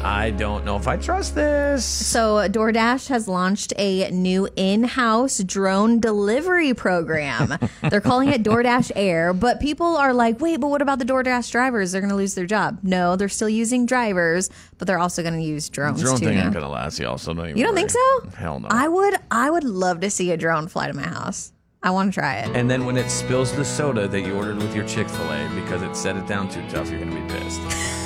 I don't know if I trust this. So DoorDash has launched a new in-house drone delivery program. They're calling it DoorDash Air, but people are like, wait, but what about the DoorDash drivers? They're going to lose their job. No, they're still using drivers, but they're also going to use drones The drone too thing now. ain't gonna last, y'all. So don't even You don't worry. think so? Hell no. I would love to see a drone fly to my house. I want to try it. And then when it spills the soda that you ordered with your Chick-fil-A because it set it down too tough, you're gonna be pissed.